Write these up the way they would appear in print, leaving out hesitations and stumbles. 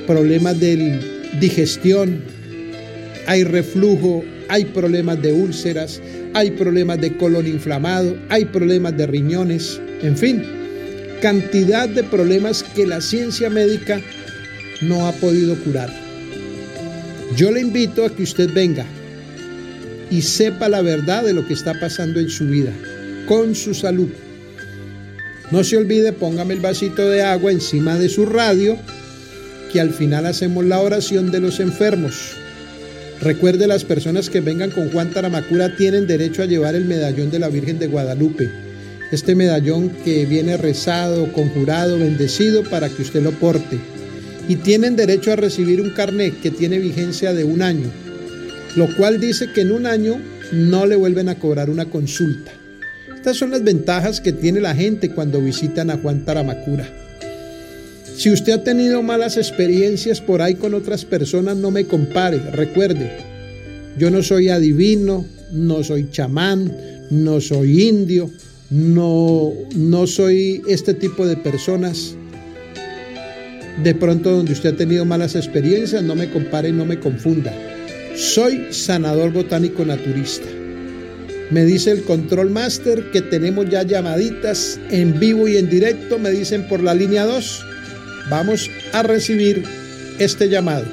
problemas de digestión, hay reflujo, hay problemas de úlceras, hay problemas de colon inflamado, hay problemas de riñones, en fin, cantidad de problemas que la ciencia médica no ha podido curar. Yo le invito a que usted venga y sepa la verdad de lo que está pasando en su vida, con su salud. No se olvide, póngame el vasito de agua encima de su radio, que al final hacemos la oración de los enfermos. Recuerde, las personas que vengan con Juan Taramacura tienen derecho a llevar el medallón de la Virgen de Guadalupe. Este medallón que viene rezado, conjurado, bendecido para que usted lo porte. Y tienen derecho a recibir un carnet que tiene vigencia de 1 año, lo cual dice que en 1 año no le vuelven a cobrar una consulta. Estas son las ventajas que tiene la gente cuando visitan a Juan Taramacura. Si usted ha tenido malas experiencias por ahí con otras personas, no me compare. Recuerde, yo no soy adivino, no soy chamán, no soy indio, no soy este tipo de personas. De pronto, donde usted ha tenido malas experiencias, no me compare y no me confunda. Soy sanador botánico naturista. Me dice el Control Master que tenemos ya llamaditas en vivo y en directo. Me dicen por la línea 2. Vamos a recibir este llamado.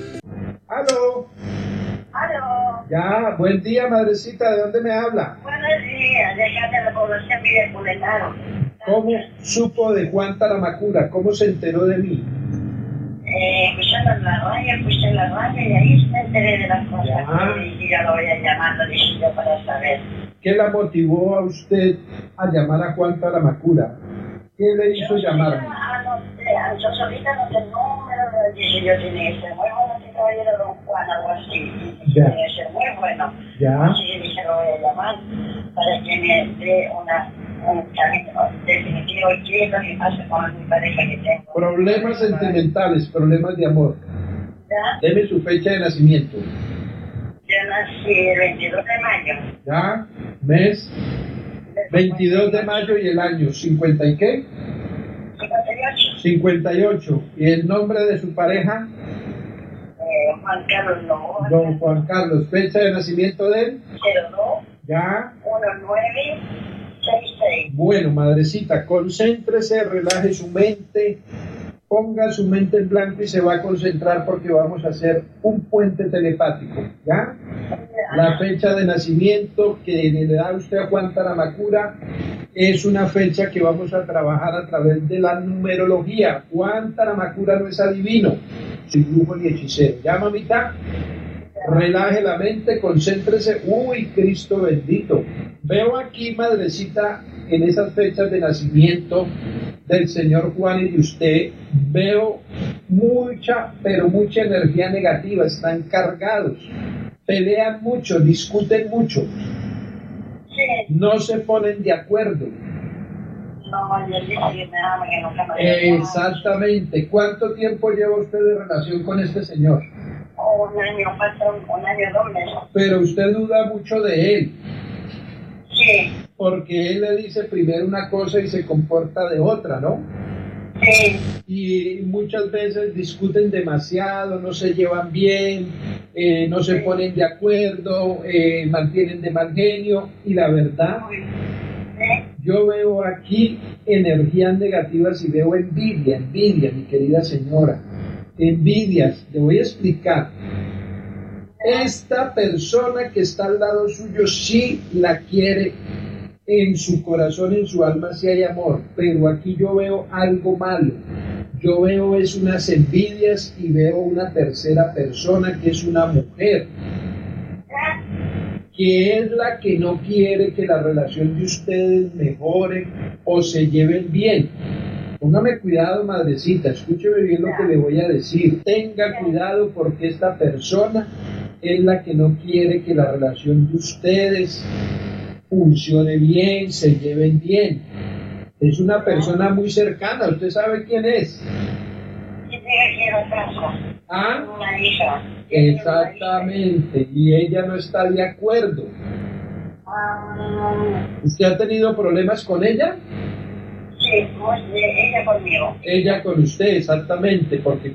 ¡Aló! ¡Aló! Ya, buen día, madrecita. ¿De dónde me habla? Buenos días, de acá de la población Villa Culenaro. ¿Cómo supo de Juan Taramacura? ¿Cómo se enteró de mí? Escuchando en la radio, escuché en la radio y ahí me enteré de las cosas. Ya. Y yo lo voy a llamar, dije yo, para saber. ¿Qué la motivó a usted a llamar a Juan Taramacura? ¿Qué le hizo llamarme? Yo solita no sé el número, dije yo, tiene que ser muy bueno este caballero Don Juan, algo así. Ya. Tiene que ser muy bueno. Ya. Así que dije, lo voy a llamar para que me dé un camino definitivo y qué es lo que pasa con mi pareja que tengo. Problemas sentimentales, problemas de amor. ¿Ya? Deme su fecha de nacimiento. Yo nací el 22 de mayo. ¿Ya? ¿Mes? 22 de mayo y el año. ¿50 y qué? 58. 58. ¿Y el nombre de su pareja? Juan Carlos Lobo. Don Juan Carlos. ¿Fecha de nacimiento de él? 02 ¿Ya? 1966. Bueno, madrecita, concéntrese, relaje su mente, ponga su mente en blanco y se va a concentrar porque vamos a hacer un puente telepático, ¿ya? La fecha de nacimiento que le da usted a Juan Taramacura es una fecha que vamos a trabajar a través de la numerología. Juan Taramacura no es adivino, sin brujo ni hechicero. ¿Ya, mamita? Relaje la mente, concéntrese. Uy, Cristo bendito. Veo aquí, madrecita, en esas fechas de nacimiento del señor Juan y de usted, veo mucha, pero mucha energía negativa. Están cargados, pelean mucho, discuten mucho, Sí. no se ponen de acuerdo. No, yo dije que me ama, que nunca me ama. Exactamente. ¿Cuánto tiempo lleva usted de relación con este señor? Un año, patrón, un año, 2 meses. Pero usted duda mucho de él, Sí, porque él le dice primero una cosa y se comporta de otra, ¿no? sí, Y muchas veces discuten demasiado, no se llevan bien, no se ponen de acuerdo, mantienen de mal genio, y la verdad, sí. yo veo aquí energías negativas y veo envidia, mi querida señora, envidias. Te voy a explicar. Esta persona que está al lado suyo sí la quiere, en su corazón, en su alma sí hay amor, pero aquí yo veo algo malo. Yo veo es unas envidias y veo una tercera persona que es una mujer, que es la que no quiere que la relación de ustedes mejore o se lleven bien. Póngame cuidado, madrecita, escúcheme bien lo que le voy a decir. Tenga cuidado porque esta persona es la que no quiere que la relación de ustedes funcione bien, se lleven bien. Es una persona muy cercana, ¿usted sabe quién es? Y tiene que casa. ¿Ah? Una hija. Exactamente, y ella no está de acuerdo. ¿Usted ha tenido problemas con ella? Sí, pues ella conmigo. Ella con usted, exactamente, porque